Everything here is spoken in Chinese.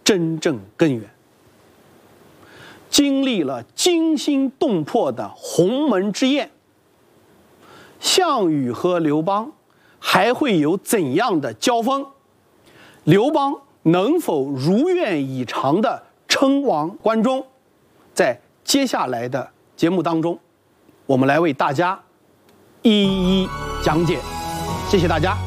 真正根源。经历了惊心动魄的鸿门之宴，项羽和刘邦还会有怎样的交锋？刘邦能否如愿以偿的称王关中？在接下来的节目当中，我们来为大家一一讲解。谢谢大家。